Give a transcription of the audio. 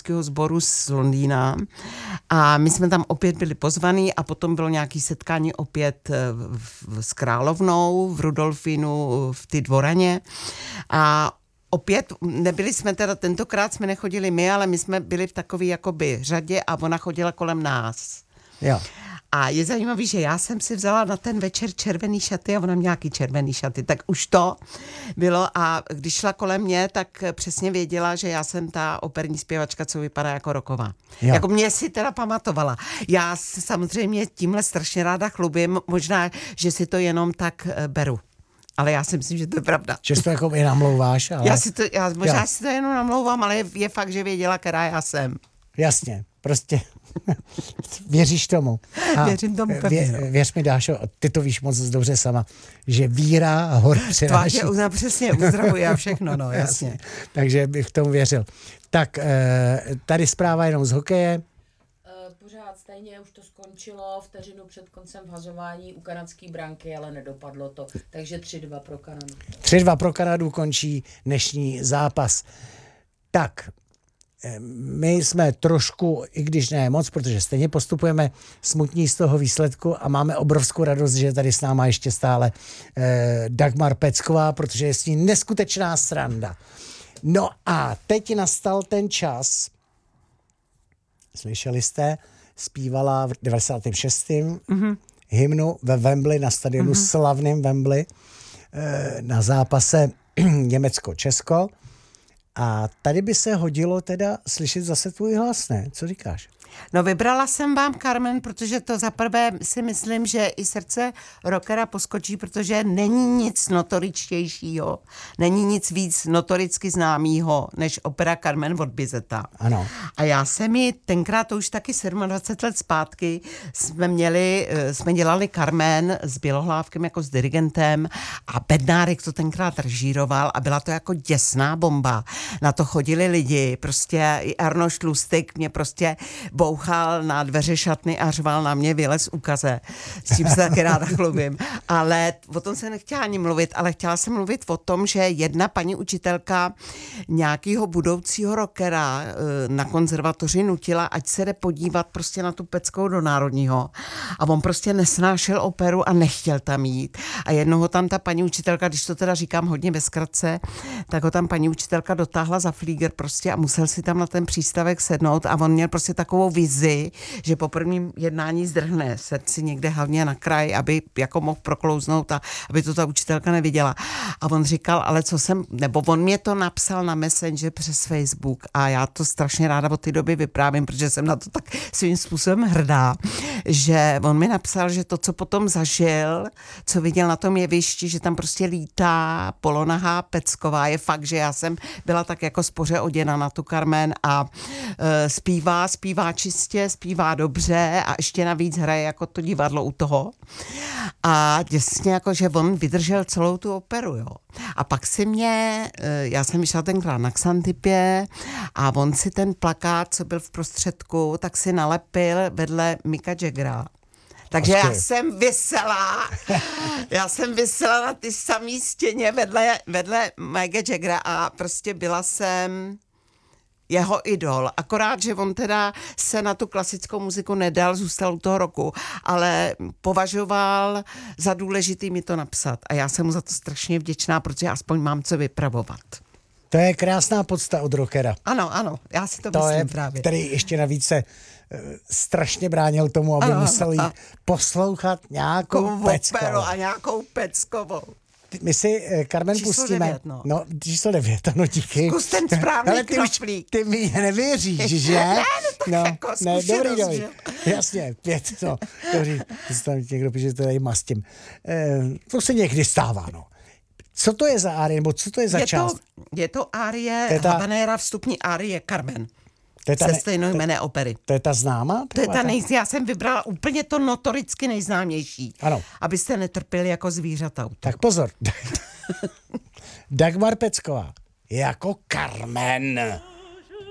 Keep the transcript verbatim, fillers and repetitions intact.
symfonického sboru z Londýna a my jsme tam opět byli pozvaní a potom bylo nějaké setkání opět v, v, s královnou v Rudolfínu v té dvoraně a opět, nebyli jsme teda, tentokrát jsme nechodili my, ale my jsme byli v takové jakoby řadě a ona chodila kolem nás. Jo. A je zajímavý, že já jsem si vzala na ten večer červený šaty a ona měla nějaký červený šaty, tak už to bylo a když šla kolem mě, tak přesně věděla, že já jsem ta operní zpěvačka, co vypadá jako roková. Jo. Jako mě si teda pamatovala. Já samozřejmě tímhle strašně ráda chlubím, možná, že si to jenom tak beru. Ale já si myslím, že to je pravda. Že to jako i namlouváš, ale... Já si to, já možná jo. si to jenom namlouvám, ale je, je fakt, že věděla, která já jsem. Jasně, prostě věříš tomu. A Věřím tomu pevně. Vě, věř mi, Dášo, ty to víš moc dobře sama, že víra hor přináší. Tváře uzna přesně, uzdravuje a všechno, no, jasně. jasně. Takže bych tomu věřil. Tak, tady zpráva jenom z hokeje. Pořád stejně už to skončilo vteřinu před koncem vhazování u kanadské branky, ale nedopadlo to. Takže tři dva pro Kanadu. tři dva pro Kanadu končí dnešní zápas. Tak, my jsme trošku, i když ne moc, protože stejně postupujeme smutní z toho výsledku a máme obrovskou radost, že tady s náma ještě stále eh, Dagmar Pecková, protože je s ní neskutečná sranda. No a teď nastal ten čas, slyšeli jste, zpívala v devadesátém šestém Mm-hmm. hymnu ve Wembley, na stadionu mm-hmm. slavném Wembley, eh, na zápase Německo-Česko. A tady by se hodilo teda slyšet zase tvůj hlas, ne? Co říkáš? No vybrala jsem vám, Carmen, protože to zaprvé si myslím, že i srdce rockera poskočí, protože není nic notoričtějšího, není nic víc notoricky známýho, než opera Carmen od Bizeta. Ano. A já jsem ji tenkrát, to už taky dvacet sedm let zpátky, jsme měli, jsme dělali Carmen s Bělohlávkem jako s dirigentem a Bednárek to tenkrát režíroval a byla to jako děsná bomba. Na to chodili lidi, prostě i Arnošt Lustig mě prostě bouchal na dveře šatny a řval na mě, vylez ukaze, s tím se taky ráda chlubím. Ale o tom se nechtěla ani mluvit, ale chtěla jsem mluvit o tom, že jedna paní učitelka nějakého budoucího rockera na konzervatoři nutila, ať se jde podívat prostě na tu Peckovou do Národního. A on prostě nesnášel operu a nechtěl tam jít. A jednoho tam ta paní učitelka, když to teda říkám hodně ve zkratce, tak ho tam paní učitelka dotáhla za flíger prostě a musel si tam na ten přístavek sednout a on měl prostě takovou vizi, že po prvním jednání zdrhne srdci někde hlavně na kraj, aby jako mohl proklouznout a aby to ta učitelka neviděla. A on říkal, ale co jsem, nebo on mě to napsal na Messenger přes Facebook a já to strašně ráda od té doby vyprávím, protože jsem na to tak svým způsobem hrdá, že on mi napsal, že to, co potom zažil, co viděl na tom jevišti, že tam prostě lítá polonahá Pecková, je fakt, že já jsem byla tak jako spoře oděna na tu Carmen a e, zpívá, zpívá čistě, zpívá dobře a ještě navíc hraje jako to divadlo u toho. A děsně jako, že on vydržel celou tu operu, jo. A pak si mě, já jsem vyšla tenkrát na Xantypě a on si ten plakát, co byl v prostředku, tak si nalepil vedle Micka Jaggera. Takže já jsem visela, já jsem visela na ty samý stěně vedle, vedle Micka Jaggera a prostě byla jsem jeho idol. Akorát, že on teda se na tu klasickou muziku nedal, zůstal u toho roku, ale považoval za důležitý mi to napsat. A já jsem mu za to strašně vděčná, protože aspoň mám co vypravovat. To je krásná podsta od rockera. Ano, ano, já si to, to myslím je, právě. Který ještě navíc se uh, strašně bránil tomu, aby ano, musel jít a poslouchat nějakou Peckovou. A nějakou Peckovou. My si, Carmen, číslo pustíme. devět, no. no, číslo devět, ano, díky. Zkus ten správný ale ty knoflík. Už, ty mi nevěříš, že? ne, no, no, jako ne, dobrý, dobrý. Že? Jasně, pět, no, dobrý. To tam někdo píše, že to tady mastím. E, to se někdy stává, no. Co to je za árie, nebo co to je za je část? To, je to árie, ta... habanera, vstupní árie Carmen. To je ta se ne... stejnojmenné opery. To je ta známá? To je ta nej... Já jsem vybrala úplně to notoricky nejznámější. Ano. Abyste netrpěli jako zvířata. Tak pozor. Dagmar Pecková jako Carmen.